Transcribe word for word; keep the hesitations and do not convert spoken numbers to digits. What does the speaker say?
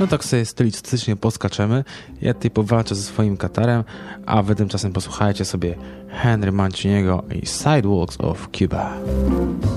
No tak sobie stylistycznie poskaczemy. Ja tutaj powalczę ze swoim katarem, a wy tymczasem posłuchajcie sobie Henry Manciniego i Sidewalks of Cuba.